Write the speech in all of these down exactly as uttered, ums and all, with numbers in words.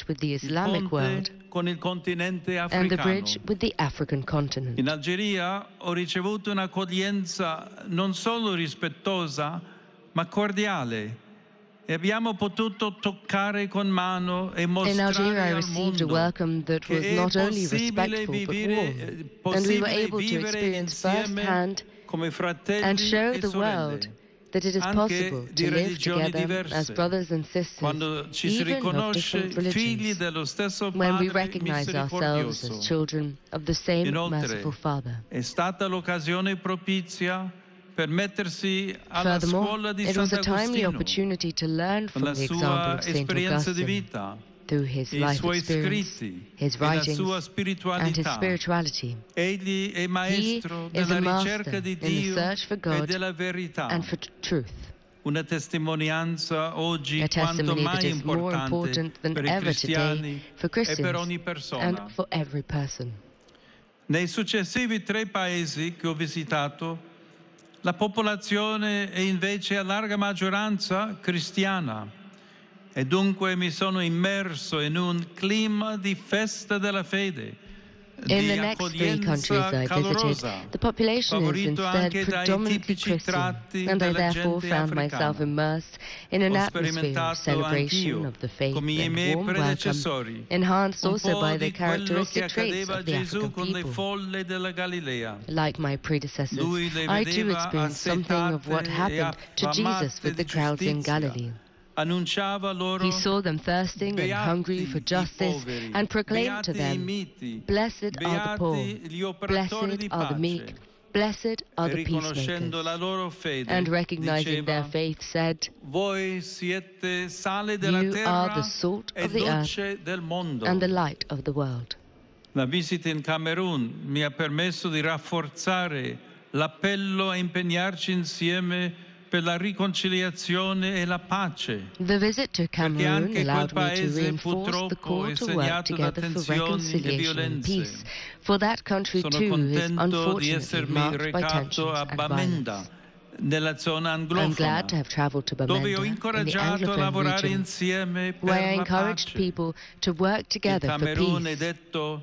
with the il Islamic world ponte con il continente and the bridge africano. with the African continent. In Algeria ho ricevuto un'accoglienza non solo rispettosa, ma cordiale. E abbiamo potuto toccare con mano e In mostrare Algeria, I al received a mondo welcome that was che è not only possibile respectful but vivere, warm, eh, and we were possibile able to vivere experience insieme firsthand come fratelli and show e the world sorelle, that it is anche possible di to live religioni together as diverse. brothers and sisters, Quando ci si even of riconosce different figli religions, dello stesso when we Padre recognize ourselves as misericordioso. children of the same Inoltre, merciful Father. è stata l'occasione propizia per mettersi alla Furthermore, scuola di it was a timely Sant'Agostino opportunity to learn con from la the example sua of Saint esperienza di Augustine vita, through his i life suoi experience, scritti his e la writings, sua and his spiritualità. spirituality. Egli è He maestro is a della master ricerca di in the Dio search for e God della verità. and for t- truth. Una testimonianza oggi A quanto testimony that mai is more importante important than per i ever cristiani today for e per Christians ogni and persona. for every person. Nei successivi tre paesi che ho visitato, la popolazione è invece a larga maggioranza cristiana e dunque mi sono immerso in un clima di festa della fede, In di the next three countries accoglienza I calorosa, visited, the population is favorito instead anche dai predominantly tipici Christian, tratti and I della therefore gente found myself africana. immersed in an Ho atmosphere of sperimentato celebration anch'io, of the faith come i and miei warm welcome, predecessori, enhanced un also po' by the di quello che characteristic traits accadeva a of the Gesù African con le people. folle della Galilea. Like my predecessors, Lui le I too vedeva experienced something of what assetate e happened to Jesus affamate with di the crowds in giustizia. Galilee. Annunciava loro: He saw them thirsting and hungry for "Beati i justice poveri, and proclaimed to beati i them, miti, "Blessed are the poor, beati gli operatori blessed di are the meek, pace." blessed are E the riconoscendo la peacemakers." loro fede, And recognizing their diceva: faith said, "Voi siete sale della "You are the terra salt e of the earth luce del mondo." and the light of the world. La visita in Camerun mi ha permesso di rafforzare l'appello a impegnarci insieme per la riconciliazione e la pace. The visit to Perché Cameroon anche quel allowed me to paese reinforce the purtroppo call è to work segnato da together for tensioni e reconciliation and peace, violenze. for that country Sono too is contento di unfortunately essermi marked by recato tensions a and Bamenda, violence. nella zona I'm anglofona, glad to have traveled to dove ho Bamenda in the incoraggiato a Anglophone lavorare region, insieme where I per la encouraged pace. people to work Il together for Camerun è peace. detto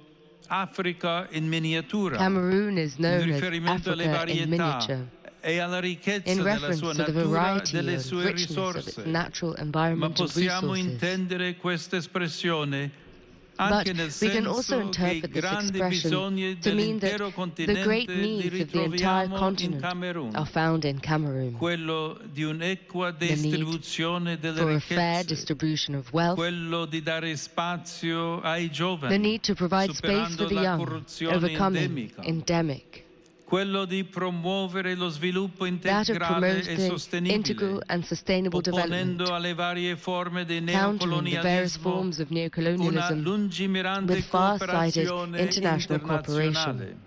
Africa in miniatura, Cameroon is in known as riferimento alle Africa in varietà miniature, e alla ricchezza in della reference sua to the natura e variety delle and sue richness of its risorse. natural Ma environment and possiamo resources. intendere questa espressione But anche nel we can also senso che i interpret this grandi expression bisogni to mean that dell'intero the great continente li needs of the entire ritroviamo in continent Camerun. are found in Cameroon. Quello di un'equa The need distribuzione delle for a fair ricchezze, distribution of wealth, quello di dare spazio ai the giovani, need to provide space for superando the la young, corruzione overcoming endemica, endemic, quello di promuovere lo sviluppo that of integrale promote e the sostenibile, integral and sustainable development, opponendo alle varie forme di countering the various neocolonialismo forms of una neocolonialism lungimirante with far-sighted cooperazione international cooperation. internazionale.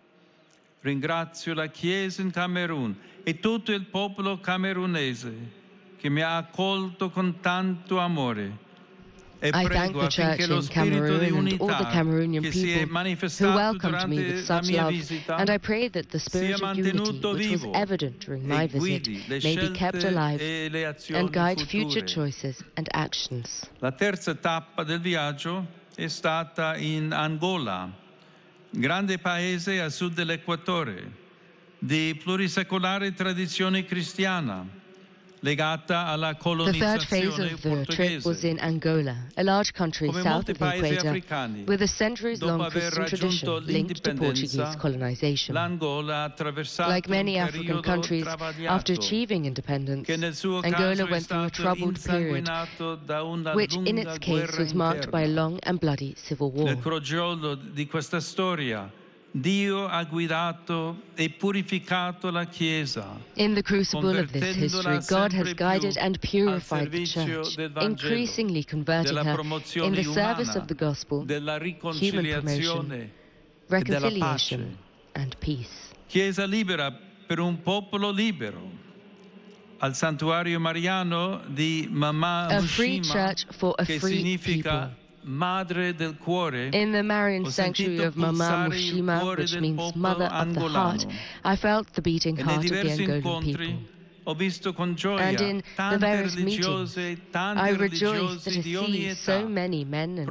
Ringrazio la Chiesa in Camerun e tutto il popolo camerunese che mi ha accolto con tanto amore. E I thank prego the Church affinché lo in spirito di Cameroon and all the unità Cameroonian che si è people who manifestato welcomed me with durante la such mia love, visita and I pray that the spirit sia of unity, mantenuto which was vivo evident during my e visit, guidi le may be kept scelte alive e le azioni and guide future future. choices and actions. La terza tappa del viaggio è stata in Angola, grande paese a sud dell'Equatore, di plurisecolare tradizione cristiana, legata alla The third phase colonizzazione of the trip was portoghese. in Angola, a large country Come south molti of the paesi equator, africani, with a centuries-long dopo aver Christian tradition raggiunto linked to Portuguese l'indipendenza, colonization. l'Angola ha attraversato Like many un African periodo countries, travagliato, after achieving independence, che nel suo Angola caso è went through a stato troubled period, insanguinato da una which in lunga its case guerra was marked by a interna. long and bloody civil war. Nel crogiolo di questa storia, Dio ha guidato e purificato la Chiesa, In the crucible of this history, God has guided and purified the Church, increasingly converting her in the service of the gospel, della human promotion, riconciliazione e della reconciliation, pace. and peace. Chiesa libera per un popolo libero. Al santuario mariano di Mama A free Mushima, church for a che free significa people. madre del cuore, In the Marian ho sanctuary sentito of Mama pulsare il Mushima, cuore which del means popolo mother of the heart, angolano. I felt the beating E nei heart of the diversi Angolan incontri people. ho visto con gioia And in the tante various religiose, meetings, tanti I rejoiced religiosi to di ogni see età so many men and